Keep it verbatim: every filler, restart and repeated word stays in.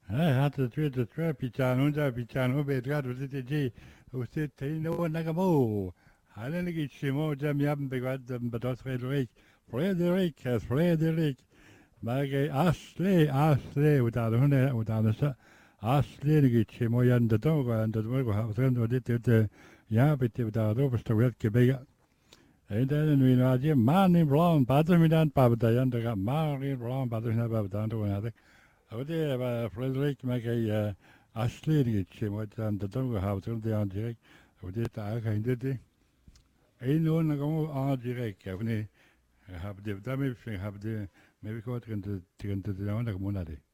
hata tuita tua pichano da pichano be gado te ji o se te no na gamo hala ni chimo jam yam be gad bados Frederick Frederick Frederick mage asle asle uta hone uta sa asle ni chimo yan da to ga da mo ga ha sen do te te ya be te da do sto wet ke be en dan nu na je mani blan pater mi dan pa da yan da mani blan pater na pa da do na Ote va Frederick mage asleri che mo tan da to ha to de an direct ote ta ka inde de e no na ko an direct ka ne hab de da me hab de me ko tren de tren de na ko na de